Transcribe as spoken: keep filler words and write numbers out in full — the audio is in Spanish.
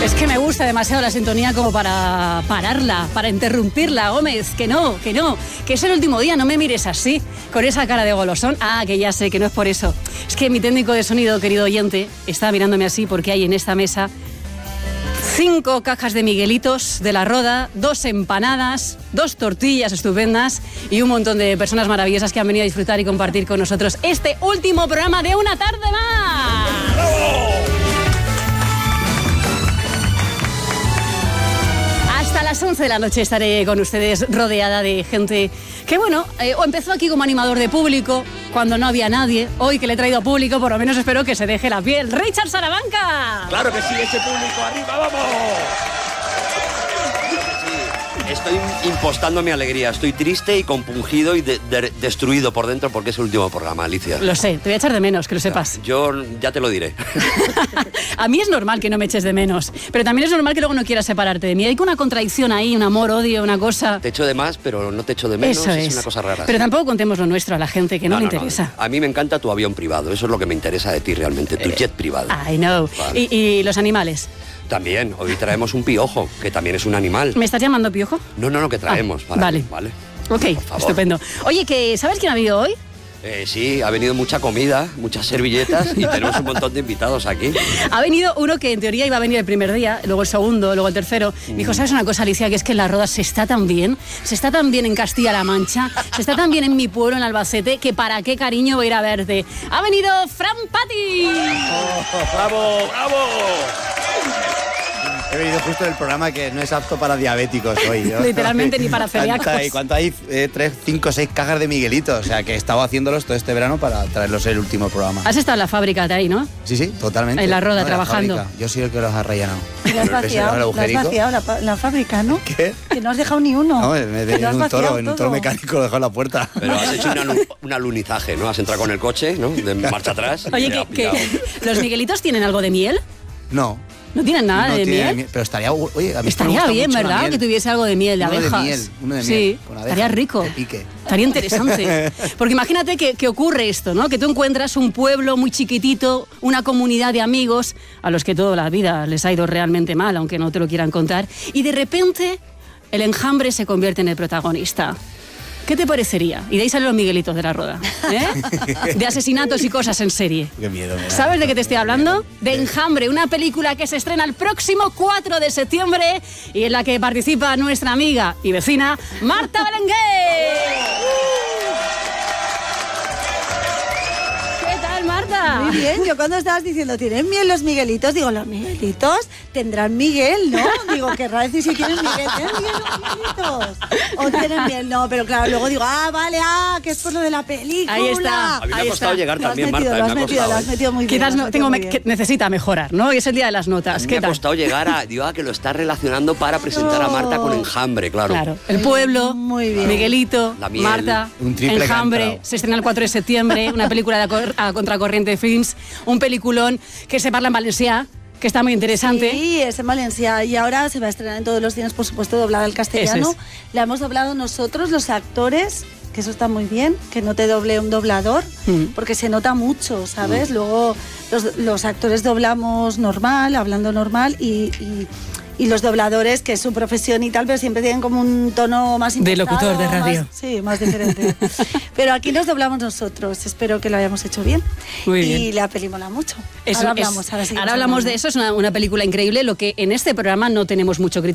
Es que me gusta demasiado la sintonía como para pararla, para interrumpirla, Gómez. Que no, que no, que es el último día, no me mires así, con esa cara de golosón. Ah, que ya sé, que no es por eso. Es que mi técnico de sonido, querido oyente, está mirándome así porque hay en esta mesa cinco cajas de Miguelitos de la Roda, dos empanadas, dos tortillas estupendas y un montón de personas maravillosas que han venido a disfrutar y compartir con nosotros este último programa de Una Tarde Más. Hasta las once de la noche estaré con ustedes rodeada de gente que, bueno, eh, o empezó aquí como animador de público cuando no había nadie. Hoy que le he traído a público, por lo menos espero que se deje la piel. ¡Richard Salamanca! ¡Claro que sí, ese público! ¡Arriba, vamos! Estoy impostando mi alegría. Estoy triste y compungido y de, de, destruido por dentro porque es el último programa, Alicia. Lo sé, te voy a echar de menos, que lo sepas. Yo ya te lo diré. A mí es normal que no me eches de menos, pero también es normal que luego no quieras separarte de mí. Hay una contradicción ahí, un amor, odio, una cosa... Te echo de más, pero no te echo de menos. Eso es. Es una cosa rara. Pero tampoco contemos lo nuestro a la gente, que no, no le no, interesa. No. A mí me encanta tu avión privado. Eso es lo que me interesa de ti realmente, tu eh, jet privado. I know. Vale. ¿Y, y los animales? También, hoy traemos un piojo, que también es un animal. ¿Me estás llamando piojo? No, no, no, que traemos. Ah, vale. Vale. Ok, estupendo. Oye, que ¿sabes quién ha habido hoy? Eh, sí, ha venido mucha comida, muchas servilletas y tenemos un montón de invitados aquí. Ha venido uno que en teoría iba a venir el primer día, luego el segundo, luego el tercero. Me dijo, ¿sabes una cosa, Alicia? Que es que en La Roda se está tan bien, se está tan bien en Castilla-La Mancha, se está tan bien en mi pueblo, en Albacete, que para qué cariño voy a ir a verte. ¡Ha venido Fran Pati! Oh, ¡bravo, bravo! He venido justo del programa que no es apto para diabéticos hoy, ¿no? Literalmente ni para celíacos. ¿Y cuánto hay? Eh, tres, cinco, seis cajas de Miguelitos. O sea, que he estado haciéndolos todo este verano para traerlos el último programa. Has estado en la fábrica de ahí, ¿no? Sí, sí, totalmente. En La Roda, no, trabajando. La Yo soy el que los ha rellenado. Lo has vaciado, lo has vaciado la, la fábrica, ¿no? ¿Qué? Que no has dejado ni uno. No, me he en un toro, en un toro mecánico lo he dejado en la puerta. Pero has hecho una, un alunizaje, ¿no? Has entrado con el coche, ¿no? De marcha atrás. Oye, que, que ¿los Miguelitos tienen algo de miel? No. ¿No tienen nada no de tiene miel? miel? Pero estaría, oye, a mí estaría me bien, ¿verdad? Que tuviese algo de miel, de uno abejas. De miel, uno de miel, sí, con abejas, estaría rico. de pique. Estaría interesante. Porque imagínate que, que ocurre esto, ¿no? Que tú encuentras un pueblo muy chiquitito, una comunidad de amigos a los que toda la vida les ha ido realmente mal, aunque no te lo quieran contar, y de repente el enjambre se convierte en el protagonista. ¿Qué te parecería? Y de ahí salen los Miguelitos de La Roda, ¿eh? De asesinatos y cosas en serie. Qué miedo me da. ¿Sabes de qué te estoy hablando? De Enjambre, una película que se estrena el próximo cuatro de septiembre y en la que participa nuestra amiga y vecina Marta Belenguer. ¿Qué tal, Marta? Muy bien, yo cuando estabas diciendo, ¿tienen miel los Miguelitos? Digo, los Miguelitos tendrán Miguel, ¿no? Digo, querrá decir si tienen Miguel. ¿Tienen miel los Miguelitos? ¿O tienen miel? No, pero claro, luego digo, ah, vale, ah, que es por lo de la película. Ahí está. A mí me Ahí ha costado está. llegar Lo has también, metido, Marta. lo me has ha metido, costado. lo has metido muy bien. Quizás lo no, has tengo metido me, muy que necesita mejorar, ¿no? Hoy es el día de las notas. Me ¿Qué ha tal? costado llegar a, digo, a que lo está relacionando para presentar a Marta con Enjambre, claro. Claro, el pueblo, Muy bien. Miguelito, La miel, Marta, un triple Enjambre, cantao. se estrena el cuatro de septiembre, una película de a, cor- a contracorriente films, un peliculón que se parla en valencià, que está muy interesante. Sí, es en Valencia y ahora se va a estrenar en todos los cines, por supuesto, doblada al castellano. Eso es. La hemos doblado nosotros, los actores, que eso está muy bien, que no te doble un doblador, Mm. porque se nota mucho, ¿sabes? Mm. Luego los, los actores doblamos normal, hablando normal, y, y, y los dobladores, que es su profesión y tal, pero siempre tienen como un tono más De impostado, locutor de radio. más- sí, más diferente. Pero aquí nos doblamos nosotros, espero que lo hayamos hecho bien. Muy y bien. la peli mola mucho. Eso ahora es- hablamos, ahora, seguimos ahora hablamos hablando. de eso, es una, una película increíble, lo que en este programa no tenemos mucho criterio.